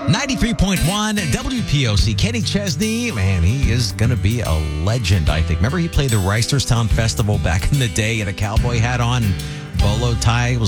93.1 WPOC. Kenny Chesney, man, he is going to be a legend, I think. Remember he played the Reisterstown Festival back in the day, had a cowboy hat on, bolo tie, was